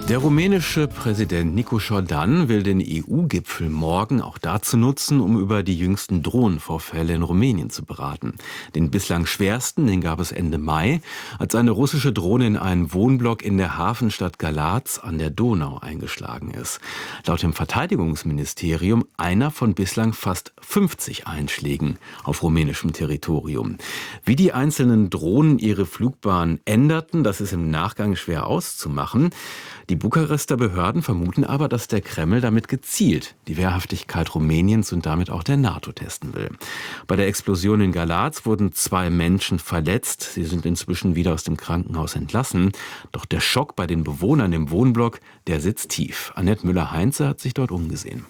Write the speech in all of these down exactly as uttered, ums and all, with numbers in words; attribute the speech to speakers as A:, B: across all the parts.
A: Der rumänische Präsident Nicu Jordan will den E U-Gipfel morgen auch dazu nutzen, um über die jüngsten Drohnenvorfälle in Rumänien zu beraten. Den bislang schwersten, den gab es Ende Mai, als eine russische Drohne in einen Wohnblock in der Hafenstadt Galați an der Donau eingeschlagen ist. Laut dem Verteidigungsministerium einer von bislang fast fünfzig Einschlägen auf rumänischem Territorium. Wie die einzelnen Drohnen ihre Flugbahn änderten, das ist im Nachgang schwer auszumachen. Die Bukarester Behörden vermuten aber, dass der Kreml damit gezielt die Wehrhaftigkeit Rumäniens und damit auch der NATO testen will. Bei der Explosion in Galați wurden zwei Menschen verletzt. Sie sind inzwischen wieder aus dem Krankenhaus entlassen. Doch der Schock bei den Bewohnern im Wohnblock, der sitzt tief. Annette Müller-Heinze hat sich dort umgesehen.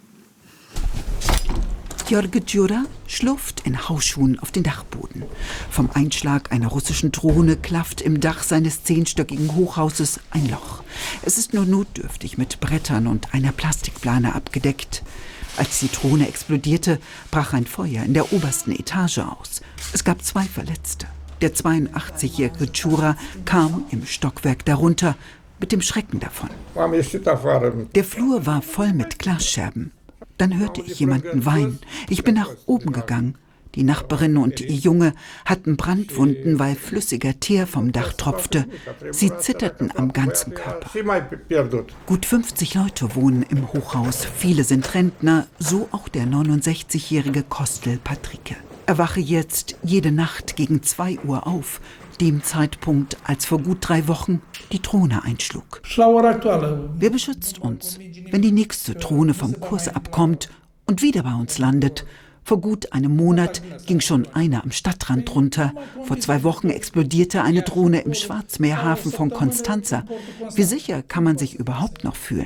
B: Jorge Djura schlurft in Hausschuhen auf den Dachboden. Vom Einschlag einer russischen Drohne klafft im Dach seines zehnstöckigen Hochhauses ein Loch. Es ist nur notdürftig mit Brettern und einer Plastikplane abgedeckt. Als die Drohne explodierte, brach ein Feuer in der obersten Etage aus. Es gab zwei Verletzte. Der zweiundachtzigjährige Djura kam im Stockwerk darunter mit dem Schrecken davon. Der Flur war voll mit Glasscherben. Dann hörte ich jemanden weinen. Ich bin nach oben gegangen. Die Nachbarin und ihr Junge hatten Brandwunden, weil flüssiger Teer vom Dach tropfte. Sie zitterten am ganzen Körper. Gut fünfzig Leute wohnen im Hochhaus. Viele sind Rentner, so auch der neunundsechzigjährige Kostel Patrike. Er wache jetzt jede Nacht gegen zwei Uhr auf, dem Zeitpunkt, als vor gut drei Wochen die Drohne einschlug. Wer beschützt uns, wenn die nächste Drohne vom Kurs abkommt und wieder bei uns landet? Vor gut einem Monat ging schon eine am Stadtrand runter. Vor zwei Wochen explodierte eine Drohne im Schwarzmeerhafen von Constanța. Wie sicher kann man sich überhaupt noch fühlen?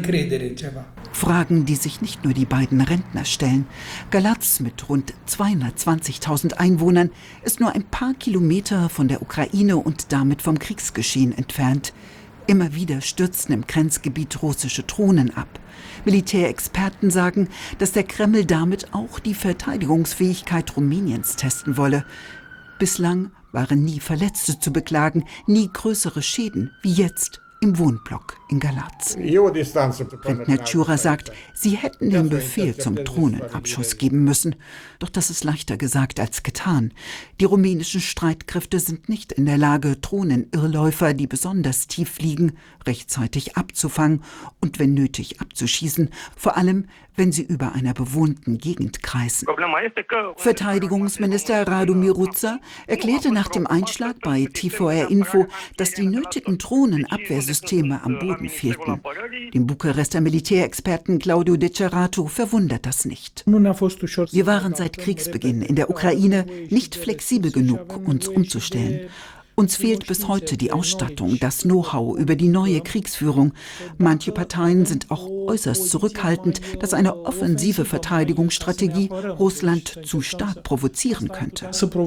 B: Fragen, die sich nicht nur die beiden Rentner stellen. Galați mit rund zweihundertzwanzigtausend Einwohnern ist nur ein paar Kilometer von der Ukraine und damit vom Kriegsgeschehen entfernt. Immer wieder stürzten im Grenzgebiet russische Drohnen ab. Militärexperten sagen, dass der Kreml damit auch die Verteidigungsfähigkeit Rumäniens testen wolle. Bislang waren nie Verletzte zu beklagen, nie größere Schäden wie jetzt im Wohnblock in Galați. Rentner Djura sagt, sie hätten den Befehl zum Drohnenabschuss geben müssen. Doch das ist leichter gesagt als getan. Die rumänischen Streitkräfte sind nicht in der Lage, Drohnenirrläufer, die besonders tief fliegen, rechtzeitig abzufangen und wenn nötig abzuschießen. Vor allem, wenn sie über einer bewohnten Gegend kreisen. Verteidigungsminister Radu Miruța erklärte nach dem Einschlag bei T V R Info, dass die nötigen Drohnenabwehrsysteme am Boden fehlten. Den Bukarester Militärexperten Claudiu Decerato verwundert das nicht. Wir waren seit Kriegsbeginn in der Ukraine nicht flexibel genug, uns umzustellen. Uns fehlt bis heute die Ausstattung, das Know-how über die neue Kriegsführung. Manche Parteien sind auch äußerst zurückhaltend, dass eine offensive Verteidigungsstrategie Russland zu stark provozieren könnte.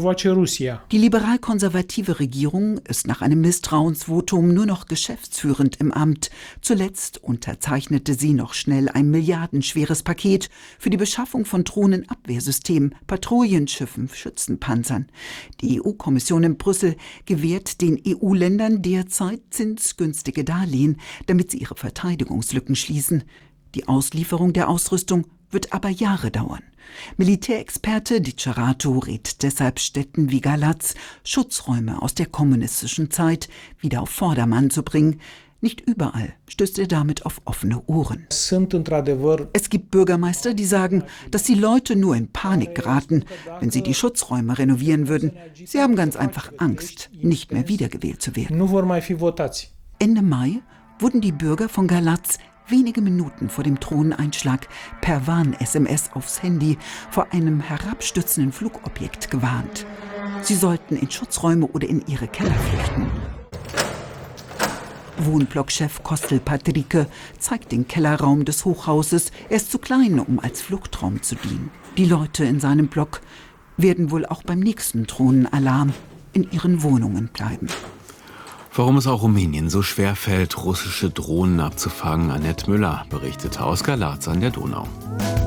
B: Die liberal-konservative Regierung ist nach einem Misstrauensvotum nur noch geschäftsführend im Amt. Zuletzt unterzeichnete sie noch schnell ein milliardenschweres Paket für die Beschaffung von Drohnenabwehrsystemen, Patrouillenschiffen, Schützenpanzern. Die E U-Kommission in Brüssel gewährt den E U-Ländern derzeit zinsgünstige Darlehen, damit sie ihre Verteidigungslücken schließen. Die Auslieferung der Ausrüstung wird aber Jahre dauern. Militärexperte Decerato rät deshalb Städten wie Galați, Schutzräume aus der kommunistischen Zeit wieder auf Vordermann zu bringen. Nicht überall stößt er damit auf offene Ohren. Es gibt Bürgermeister, die sagen, dass die Leute nur in Panik geraten, wenn sie die Schutzräume renovieren würden. Sie haben ganz einfach Angst, nicht mehr wiedergewählt zu werden. Ende Mai wurden die Bürger von Galați wenige Minuten vor dem Drohneneinschlag per Warn-S M S aufs Handy vor einem herabstürzenden Flugobjekt gewarnt. Sie sollten in Schutzräume oder in ihre Keller flüchten. Wohnblockchef Kostel Patrike zeigt den Kellerraum des Hochhauses. Er ist zu klein, um als Fluchtraum zu dienen. Die Leute in seinem Block werden wohl auch beim nächsten Drohnenalarm in ihren Wohnungen bleiben.
A: Warum es auch Rumänien so schwer fällt, russische Drohnen abzufangen, Annette Müller berichtete aus Galați an der Donau.